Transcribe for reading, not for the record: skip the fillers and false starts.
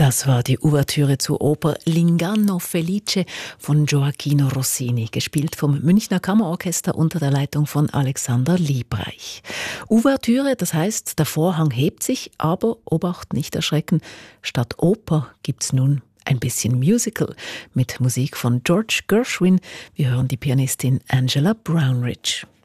Das war die Ouvertüre zur Oper L'Inganno Felice von Gioachino Rossini, gespielt vom Münchner Kammerorchester unter der Leitung von Alexander Liebreich. Ouvertüre, das heißt, der Vorhang hebt sich, aber Obacht, nicht erschrecken, statt Oper gibt's nun ein bisschen Musical mit Musik von George Gershwin. Wir hören die Pianistin Angela Brownridge.